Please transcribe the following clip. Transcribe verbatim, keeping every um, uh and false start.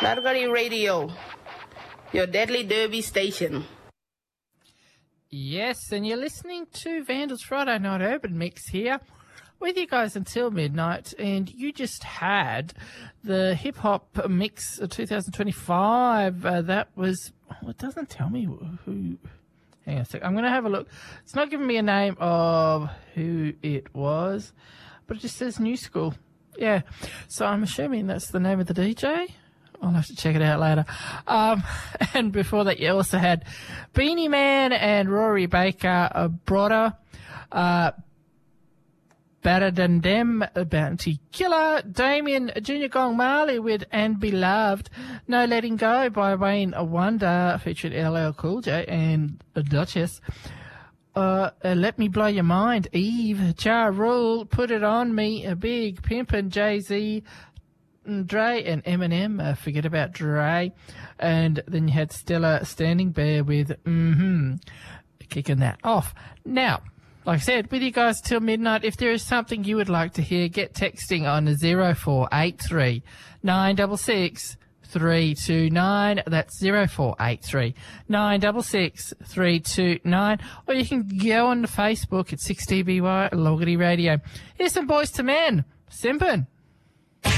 Loggity Radio, your deadly derby station. Yes, and you're listening to Vandals Friday Night Urban Mix here with you guys until midnight, and you just had the Hip Hop Mix of two thousand twenty-five. Uh, that was, oh, it doesn't tell me who, hang on a sec, I'm going to have a look. It's not giving me a name of who it was, but it just says New School. Yeah, so I'm assuming that's the name of the D J. I'll have to check it out later. Um, and before that, you also had Beanie Man and Rory Baker, uh, Broder, uh, Better Than Them, Bounty Killer, Damien, Junior Gong Marley with And Beloved, No Letting Go by Wayne Wonder, featured L L Cool J and Duchess. Uh, uh, Let Me Blow Your Mind, Eve, Ja Rule, Put It On Me, a Big Pimpin', Jay-Z, Dre and Eminem, uh, forget about Dre. And then you had Stella Standing Bear with mm-hmm, kicking that off. Now, like I said, with you guys till midnight, if there is something you would like to hear, get texting on zero four eight three nine six six three two nine. That's zero four eight three nine six six three two nine. Or you can go on to Facebook at six D B Y Loggity Radio. Here's some Boys to Men, Simpin'.